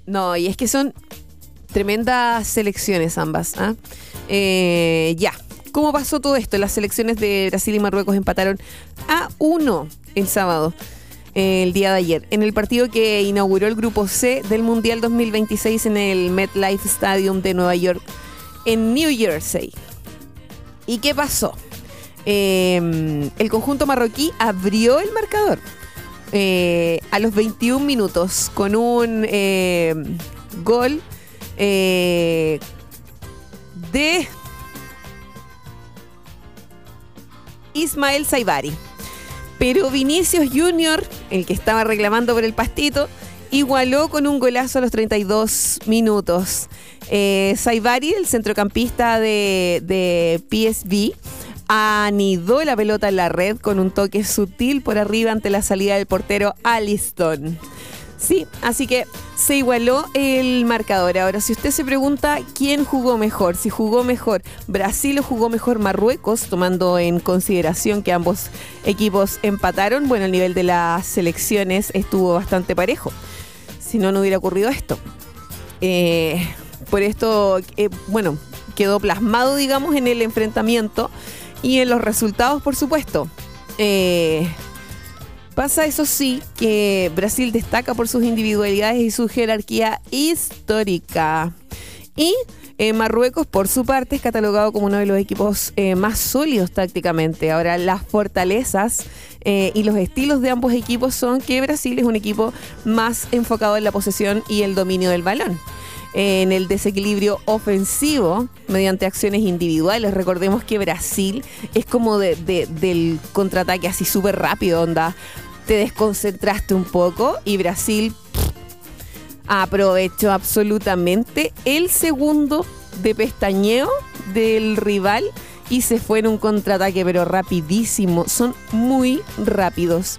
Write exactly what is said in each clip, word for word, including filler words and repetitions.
No, y es que son tremendas selecciones ambas. ¿eh? Eh, ya, ¿cómo pasó todo esto? Las selecciones de Brasil y Marruecos empataron a uno el sábado, eh, el día de ayer, en el partido que inauguró el grupo C del Mundial dos mil veintiséis en el MetLife Stadium de Nueva York, en New Jersey. ¿Y qué pasó? Eh, el conjunto marroquí abrió el marcador eh, a los veintiún minutos con un eh, gol eh, de Ismael Saibari. Pero Vinicius Junior, el que estaba reclamando por el pastito, igualó con un golazo a los treinta y dos minutos. Eh, Saibari, el centrocampista de, de P S V, anidó la pelota en la red con un toque sutil por arriba ante la salida del portero Alisson. Sí, así que se igualó el marcador. Ahora, si usted se pregunta quién jugó mejor, si jugó mejor Brasil o jugó mejor Marruecos, tomando en consideración que ambos equipos empataron, bueno, el nivel de las selecciones estuvo bastante parejo. Si no, no hubiera ocurrido esto. Eh, por esto, eh, bueno, quedó plasmado, digamos, en el enfrentamiento y en los resultados, por supuesto. Eh... Pasa, eso sí, que Brasil destaca por sus individualidades y su jerarquía histórica. Y eh, Marruecos, por su parte, es catalogado como uno de los equipos eh, más sólidos tácticamente. Ahora, las fortalezas eh, y los estilos de ambos equipos son que Brasil es un equipo más enfocado en la posesión y el dominio del balón. En el desequilibrio ofensivo mediante acciones individuales. Recordemos que Brasil es como de, de, del contraataque así súper rápido, onda, te desconcentraste un poco y Brasil pff, aprovechó absolutamente el segundo de pestañeo del rival y se fue en un contraataque pero rapidísimo. Son muy rápidos.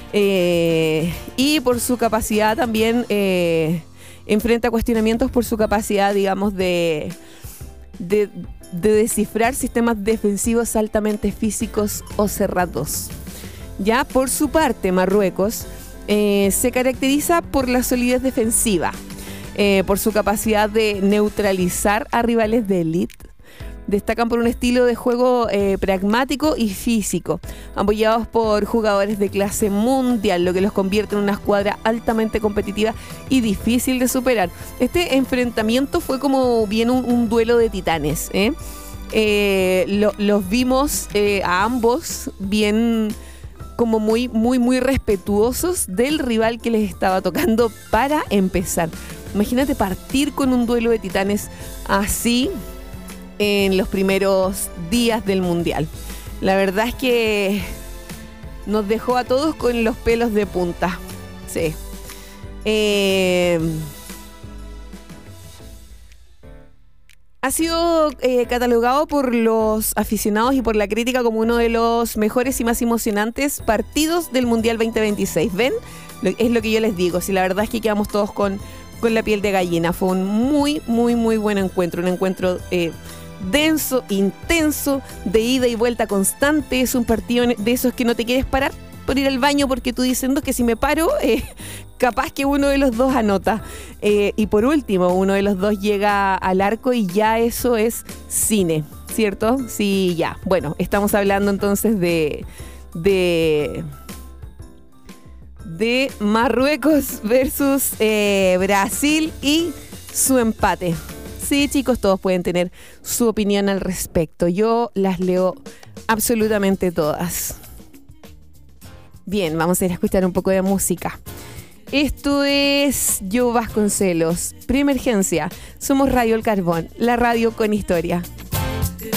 Eh, y por su capacidad también... Eh, enfrenta cuestionamientos por su capacidad, digamos, de, de, de descifrar sistemas defensivos altamente físicos o cerrados. Ya por su parte, Marruecos eh, se caracteriza por la solidez defensiva, eh, por su capacidad de neutralizar a rivales de élite. Destacan por un estilo de juego eh, pragmático y físico, apoyados por jugadores de clase mundial, lo que los convierte en una escuadra altamente competitiva y difícil de superar. Este enfrentamiento fue como bien un, un duelo de titanes, ¿eh? Eh, lo, los vimos eh, a ambos bien como muy, muy, muy respetuosos del rival que les estaba tocando para empezar. Imagínate partir con un duelo de titanes así en los primeros días del Mundial. La verdad es que nos dejó a todos con los pelos de punta. Sí. Eh, ha sido eh, catalogado por los aficionados y por la crítica como uno de los mejores y más emocionantes partidos del Mundial veinte veintiséis. ¿Ven? Es lo que yo les digo. Si la verdad es que quedamos todos con, con la piel de gallina. Fue un muy, muy, muy buen encuentro. Un encuentro... Eh, denso, intenso, de ida y vuelta constante. Es un partido de esos que no te quieres parar por ir al baño porque tú dices no, que si me paro eh, capaz que uno de los dos anota eh, y por último uno de los dos llega al arco y ya eso es cine, ¿cierto? Sí, ya. Bueno, estamos hablando entonces de de de Marruecos versus eh, Brasil y su empate. Sí, chicos, todos pueden tener su opinión al respecto. Yo las leo absolutamente todas. Bien, vamos a ir a escuchar un poco de música. Esto es Yo Vasconcelos, Preemergencia. Somos Radio El Carbón, la radio con historia.